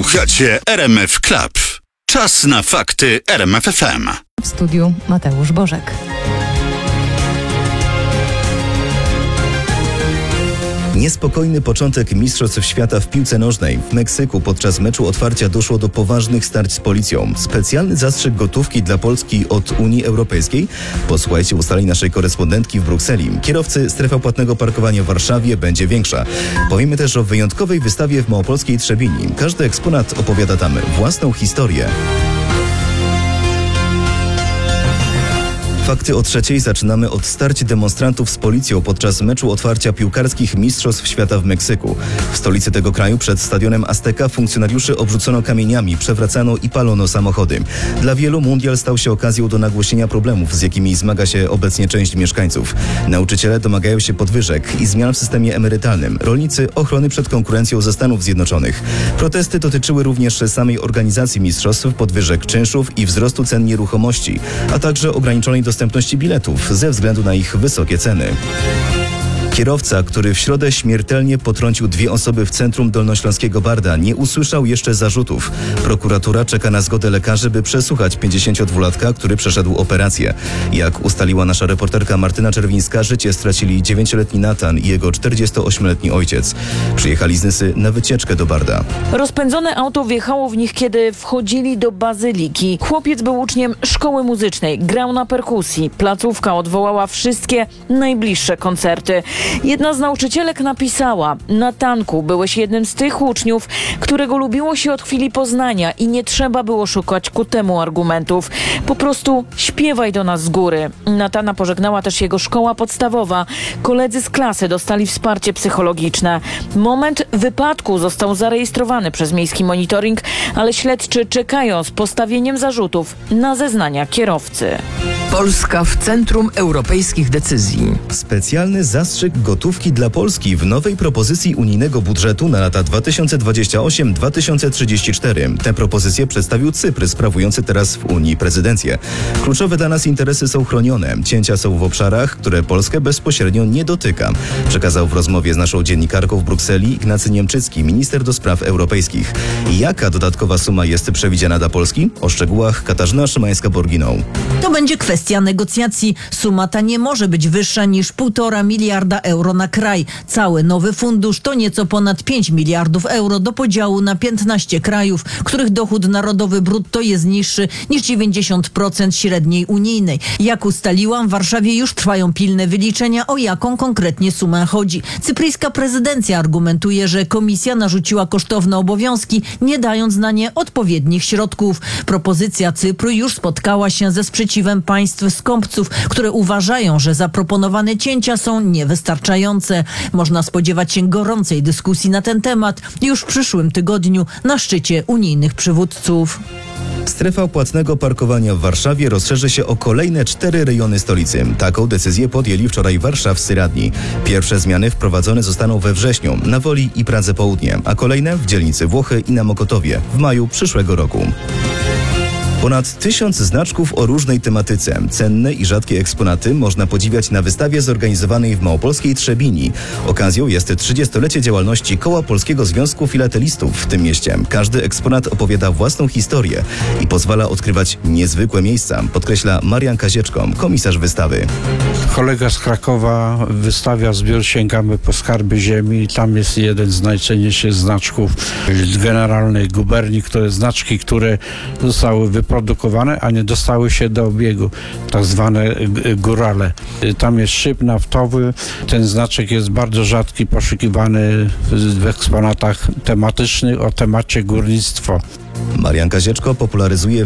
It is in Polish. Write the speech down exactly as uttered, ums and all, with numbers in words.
Słuchacie R M F Club. Czas na fakty R M F F M. W studiu Mateusz Bożek. Niespokojny początek Mistrzostw Świata w piłce nożnej. W Meksyku podczas meczu otwarcia doszło do poważnych starć z policją. Specjalny zastrzyk gotówki dla Polski od Unii Europejskiej? Posłuchajcie ustaleń naszej korespondentki w Brukseli. Kierowcy strefa płatnego parkowania w Warszawie będzie większa. Powiemy też o wyjątkowej wystawie w małopolskiej Trzebini. Każdy eksponat opowiada tam własną historię. Fakty o trzeciej zaczynamy od starć demonstrantów z policją podczas meczu otwarcia piłkarskich Mistrzostw Świata w Meksyku. W stolicy tego kraju przed stadionem Azteca funkcjonariuszy obrzucono kamieniami, przewracano i palono samochody. Dla wielu mundial stał się okazją do nagłośnienia problemów, z jakimi zmaga się obecnie część mieszkańców. Nauczyciele domagają się podwyżek i zmian w systemie emerytalnym. Rolnicy ochrony przed konkurencją ze Stanów Zjednoczonych. Protesty dotyczyły również samej organizacji mistrzostw, podwyżek czynszów i wzrostu cen nieruchomości, a także ograniczonej dostępności dostępności biletów ze względu na ich wysokie ceny. Kierowca, który w środę śmiertelnie potrącił dwie osoby w centrum dolnośląskiego Barda, nie usłyszał jeszcze zarzutów. Prokuratura czeka na zgodę lekarzy, by przesłuchać pięćdziesięciodwulatka, który przeszedł operację. Jak ustaliła nasza reporterka Martyna Czerwińska, życie stracili dziewięcioletni Natan i jego czterdziestoośmioletni ojciec. Przyjechali z Nysy na wycieczkę do Barda. Rozpędzone auto wjechało w nich, kiedy wchodzili do bazyliki. Chłopiec był uczniem szkoły muzycznej, grał na perkusji. Placówka odwołała wszystkie najbliższe koncerty. Jedna z nauczycielek napisała: Natanku, byłeś jednym z tych uczniów, którego lubiło się od chwili poznania i nie trzeba było szukać ku temu argumentów. Po prostu śpiewaj do nas z góry. Natana pożegnała też jego szkoła podstawowa. Koledzy z klasy dostali wsparcie psychologiczne. Moment wypadku został zarejestrowany przez miejski monitoring, ale śledczy czekają z postawieniem zarzutów na zeznania kierowcy. Polska w centrum europejskich decyzji. Specjalny zastrzyk gotówki dla Polski w nowej propozycji unijnego budżetu na lata dwa tysiące dwudziesty ósmy do dwa tysiące trzydziestego czwartego. Tę propozycję przedstawił Cypr, sprawujący teraz w Unii prezydencję. Kluczowe dla nas interesy są chronione. Cięcia są w obszarach, które Polskę bezpośrednio nie dotyka, przekazał w rozmowie z naszą dziennikarką w Brukseli Ignacy Niemczycki, minister do spraw europejskich. Jaka dodatkowa suma jest przewidziana dla Polski? O szczegółach Katarzyna Szymańska-Borginą. To będzie kwestia negocjacji. Suma ta nie może być wyższa niż półtora miliarda euro na kraj. Cały nowy fundusz to nieco ponad pięć miliardów euro do podziału na piętnaście krajów, których dochód narodowy brutto jest niższy niż dziewięćdziesiąt procent średniej unijnej. Jak ustaliłam, w Warszawie już trwają pilne wyliczenia, o jaką konkretnie sumę chodzi. Cypryjska prezydencja argumentuje, że komisja narzuciła kosztowne obowiązki, nie dając na nie odpowiednich środków. Propozycja Cypru już spotkała się ze sprzeciwem państw skąpców, które uważają, że zaproponowane cięcia są niewystarczające. Można spodziewać się gorącej dyskusji na ten temat już w przyszłym tygodniu na szczycie unijnych przywódców. Strefa płatnego parkowania w Warszawie rozszerzy się o kolejne cztery rejony stolicy. Taką decyzję podjęli wczoraj warszawscy radni. Pierwsze zmiany wprowadzone zostaną we wrześniu na Woli i Pradze Południe, a kolejne w dzielnicy Włochy i na Mokotowie w maju przyszłego roku. Ponad tysiąc znaczków o różnej tematyce. Cenne i rzadkie eksponaty można podziwiać na wystawie zorganizowanej w małopolskiej Trzebini. Okazją jest trzydziestolecie działalności Koła Polskiego Związku Filatelistów w tym mieście. Każdy eksponat opowiada własną historię i pozwala odkrywać niezwykłe miejsca, podkreśla Marian Kazieczko, komisarz wystawy. Kolega z Krakowa wystawia zbiór Sięgamy po skarby ziemi. Tam jest jeden z najcenniejszych znaczków generalnej guberni, które znaczki, które zostały wyprodukowane produkowane, a nie dostały się do obiegu, tak zwane górale. Tam jest szyb naftowy, ten znaczek jest bardzo rzadki, poszukiwany w eksponatach tematycznych o temacie górnictwo. Marian Kazieczko popularyzuje